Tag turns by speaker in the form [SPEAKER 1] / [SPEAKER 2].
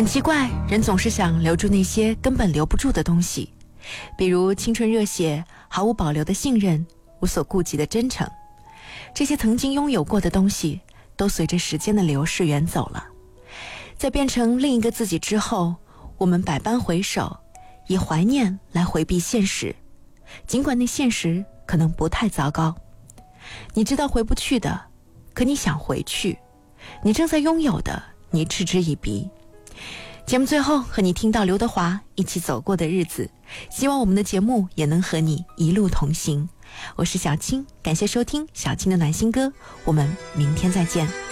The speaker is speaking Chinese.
[SPEAKER 1] 很奇怪，人总是想留住那些根本留不住的东西，比如青春热血、毫无保留的信任、无所顾忌的真诚。这些曾经拥有过的东西，都随着时间的流逝远走了。在变成另一个自己之后，我们百般回首，以怀念来回避现实，尽管那现实可能不太糟糕。你知道回不去的，可你想回去；你正在拥有的，你嗤之以鼻。节目最后和你听到刘德华一起走过的日子，希望我们的节目也能和你一路同行。我是小青，感谢收听小青的暖心歌，我们明天再见。